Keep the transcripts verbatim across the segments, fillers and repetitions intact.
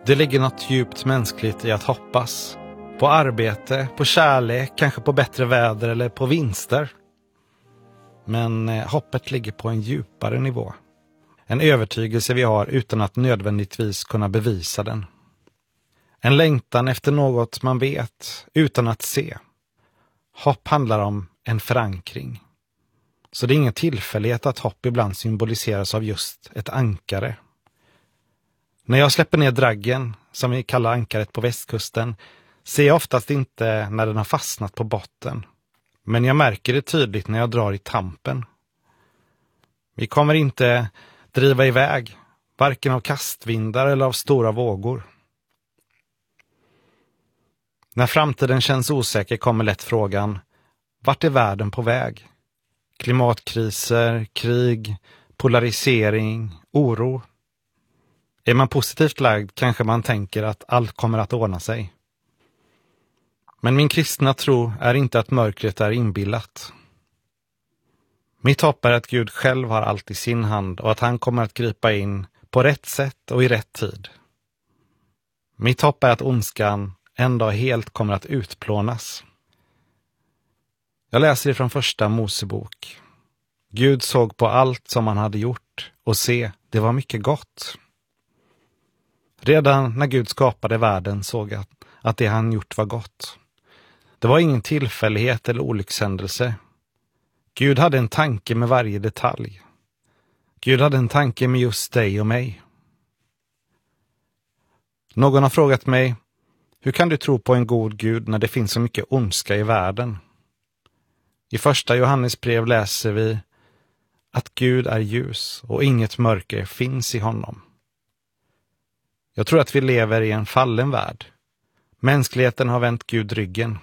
Det ligger något djupt mänskligt i att hoppas. På arbete, på kärlek, kanske på bättre väder eller på vinster. Men eh, hoppet ligger på en djupare nivå. En övertygelse vi har utan att nödvändigtvis kunna bevisa den. En längtan efter något man vet utan att se. Hopp handlar om en förankring. Så det är ingen tillfällighet att hopp ibland symboliseras av just ett ankare. När jag släpper ner draggen, som vi kallar ankaret på västkusten, ser jag oftast inte när den har fastnat på botten. Men jag märker det tydligt när jag drar i tampen. Vi kommer inte driva iväg, varken av kastvindar eller av stora vågor. När framtiden känns osäker kommer lätt frågan: vart är världen på väg? Klimatkriser, krig, polarisering, oro. Är man positivt lagd kanske man tänker att allt kommer att ordna sig. Men min kristna tro är inte att mörkret är inbillat. Mitt hopp är att Gud själv har allt i sin hand och att han kommer att gripa in på rätt sätt och i rätt tid. Mitt hopp är att ondskan en dag helt kommer att utplånas. Jag läser ifrån första Mosebok. Gud såg på allt som han hade gjort och se, det var mycket gott. Redan när Gud skapade världen såg att, att det han gjort var gott. Det var ingen tillfällighet eller olyckshändelse. Gud hade en tanke med varje detalj. Gud hade en tanke med just dig och mig. Någon har frågat mig: hur kan du tro på en god Gud när det finns så mycket ondska i världen? I första Johannes brev läser vi att Gud är ljus och inget mörker finns i honom. Jag tror att vi lever i en fallen värld. Mänskligheten har vänt Gud ryggen.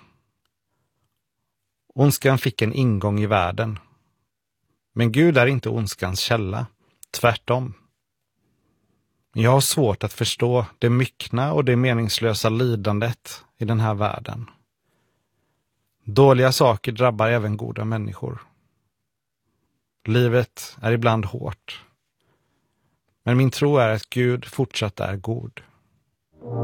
Ondskan fick en ingång i världen. Men Gud är inte ondskans källa, tvärtom. Jag har svårt att förstå det myckna och det meningslösa lidandet i den här världen. Dåliga saker drabbar även goda människor. Livet är ibland hårt. Men min tro är att Gud fortsatt är god.